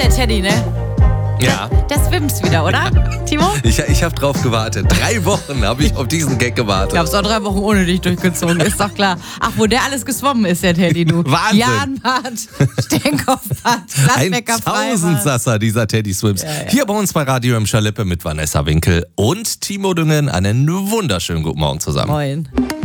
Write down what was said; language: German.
der Teddy, ne? Ja. Der schwimmt wieder, oder, Timo? Ich habe drauf gewartet. 3 Wochen habe ich auf diesen Gag gewartet. Ich hab's auch 3 Wochen ohne dich durchgezogen, ist doch klar. Ach, wo der alles geschwommen ist, der Teddy, du. Wahnsinn. Jahnbad, Stehkopfbad, Ein Gladbecker Freibad. Tausendsasser, dieser Teddy Swims. Ja. Hier bei uns bei Radio im Schalippe mit Vanessa Winkel und Timo Düngen. Einen wunderschönen guten Morgen zusammen. Moin.